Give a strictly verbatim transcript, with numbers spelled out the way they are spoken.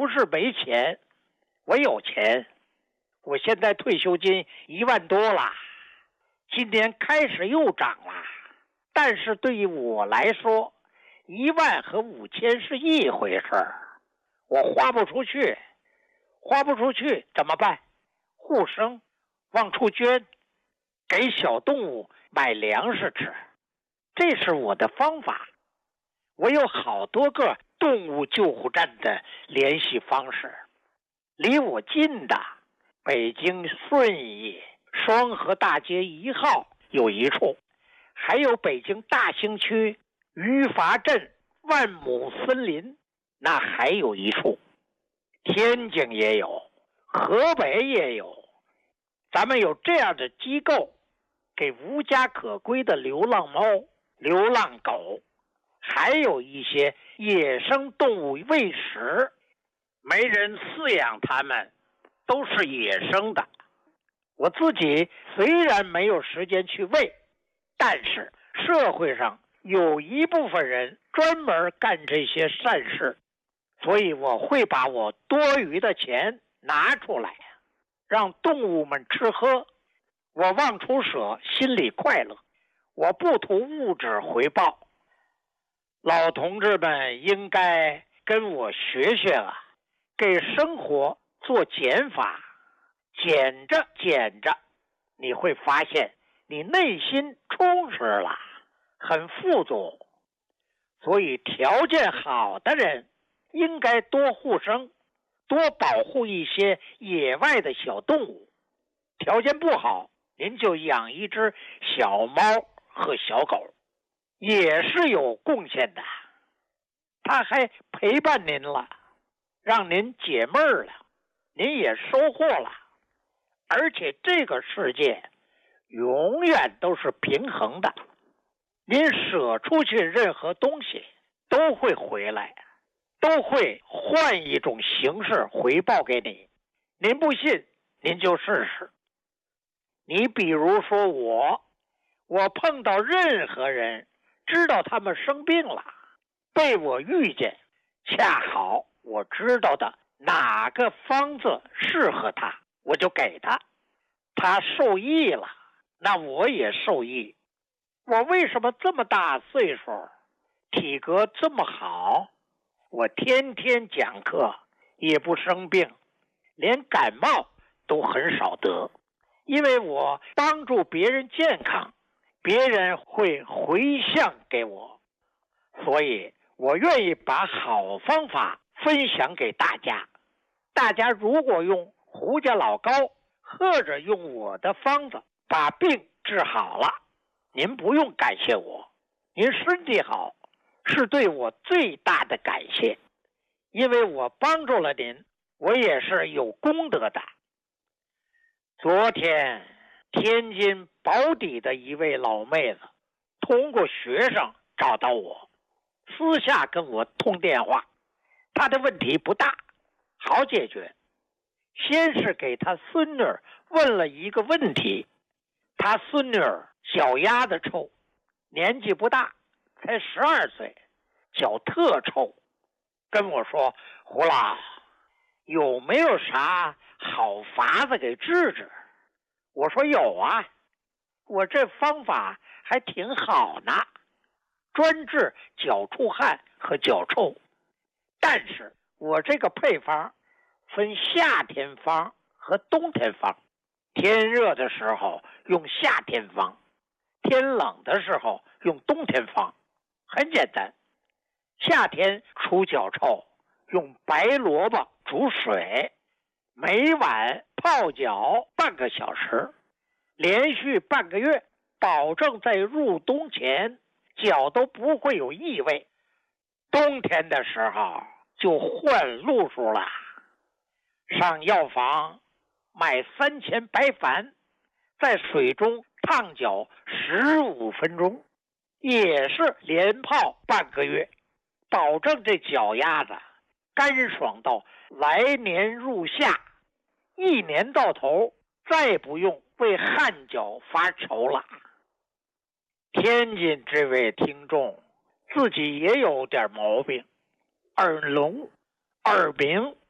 是没钱，我有钱。我现在退休金一万多了，今年开始又涨了。但是对于我来说，一万和五千是一回事儿，我花不出去，花不出去怎么办？互生，往出捐，给小动物买粮食吃，这是我的方法。我有好多个动物救护站的联系方式，离我近的北京顺义双河大街一号有一处，还有北京大兴区余华镇万亩森林那还有一处，天津也有，河北也有。咱们有这样的机构，给无家可归的流浪猫、流浪狗，还有一些野生动物喂食，没人饲养它们，都是野生的。我自己虽然没有时间去喂，但是社会上有一部分人专门干这些善事，所以我会把我多余的钱拿出来，让动物们吃喝。我往出舍，心里快乐，我不图物质回报。老同志们应该跟我学学啊，给生活做减法，减着减着，你会发现你内心充实了，很富足。所以条件好的人应该多护生，多保护一些野外的小动物。条件不好，您就养一只小猫和小狗，也是有贡献的。它还陪伴您了，让您解闷儿了，您也收获了。而且这个世界永远都是平衡的，您舍出去任何东西都会回来，都会换一种形式回报给你。您不信，您就试试。你比如说我，我碰到任何人，知道他们生病了，被我遇见，恰好我知道的哪个方子适合他，我就给他，他受益了，那我也受益。我为什么这么大岁数，体格这么好？我天天讲课，也不生病，连感冒都很少得，因为我帮助别人健康，别人会回向给我，所以我愿意把好方法分享给大家。大家如果用胡家老膏，或者用我的方子把病治好了，您不用感谢我，您身体好是对我最大的感谢，因为我帮助了您，我也是有功德的。昨天天津宝坻的一位老妹子通过学生找到我，私下跟我通电话，她的问题不大，好解决。先是给她孙女问了一个问题，她孙女脚丫子臭，年纪不大，才十二岁，脚特臭，跟我说：胡老，有没有啥好法子给治治？我说有啊，我这方法还挺好呢，专治脚出汗和脚臭。但是我这个配方分夏天方和冬天方，天热的时候用夏天方，天冷的时候用冬天方。很简单，夏天出脚臭，用白萝卜煮水，每晚泡脚半个小时，连续半个月，保证在入冬前脚都不会有异味。冬天的时候就换路数了，上药房买三钱白矾，在水中烫脚十五分钟，也是连泡半个月，保证这脚丫子干爽到来年入夏，一年到头再不用为汗脚发愁了。天津这位听众自己也有点毛病，耳聋、耳鸣